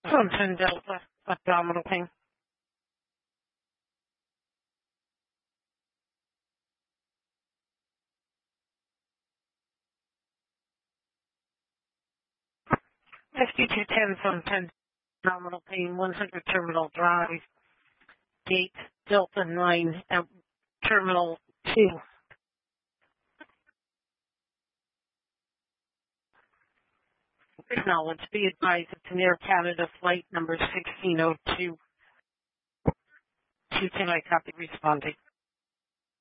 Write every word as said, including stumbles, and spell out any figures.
Sunshine Delta, abdominal pain. F Q two ten, Sunshine, abdominal pain, one hundred Terminal Drive, gate Delta nine, at Terminal two. Acknowledge, be advised, it's an Air Canada flight number sixteen oh two. two ten, I copy, responding.